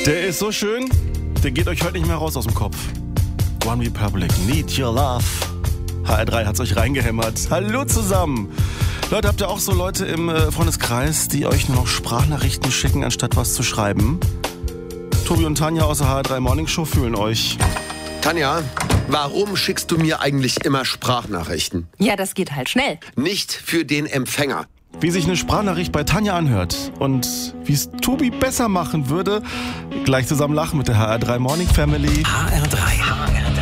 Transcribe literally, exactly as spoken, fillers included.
Der ist so schön, der geht euch heute nicht mehr raus aus dem Kopf. One Republic, Need Your Love. H R drei hat's euch reingehämmert. Hallo zusammen. Leute, habt ihr auch so Leute im äh, Freundeskreis, die euch nur noch Sprachnachrichten schicken, anstatt was zu schreiben? Tobi und Tanja aus der H R drei Morning Show fühlen euch. Tanja, warum schickst du mir eigentlich immer Sprachnachrichten? Ja, das geht halt schnell. Nicht für den Empfänger. Wie sich eine Sprachnachricht bei Tanja anhört und wie es Tobi besser machen würde, gleich zusammen lachen mit der H R drei Morning Family. H R drei. H R drei.